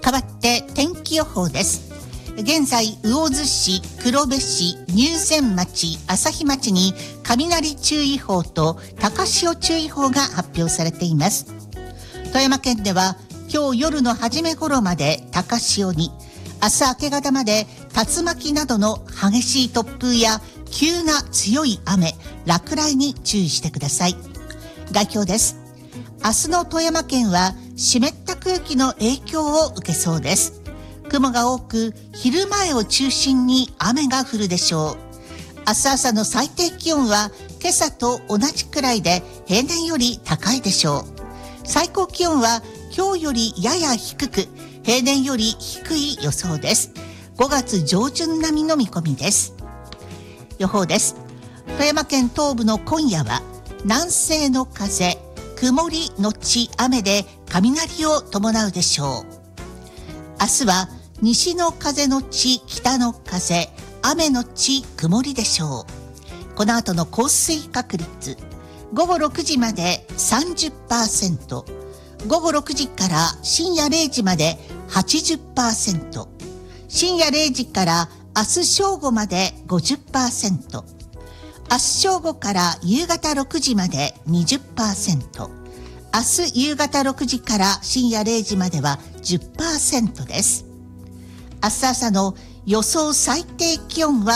代わって天気予報です。現在、魚津市、黒部市、入善町、朝日町に雷注意報と高潮注意報が発表されています。富山県では今日夜の初め頃まで高潮に、明日明け方まで竜巻などの激しい突風や急な強い雨、落雷に注意してください。概況です。明日の富山県は湿った空気の影響を受けそうです。雲が多く、昼前を中心に雨が降るでしょう。明日朝の最低気温は今朝と同じくらいで平年より高いでしょう。最高気温は今日よりやや低く、平年より低い予想です。5月上旬並みの見込みです。予報です。富山県東部の今夜は南西の風、曇りのち雨で雷を伴うでしょう。明日は西の風のち北の風、雨のち曇りでしょう。この後の降水確率、午後6時まで 30%、午後6時から深夜0時まで 80%、深夜0時から明日正午まで 50%、明日正午から夕方6時まで 20%、明日夕方6時から深夜0時までは 10% です。明日朝の予想最低気温は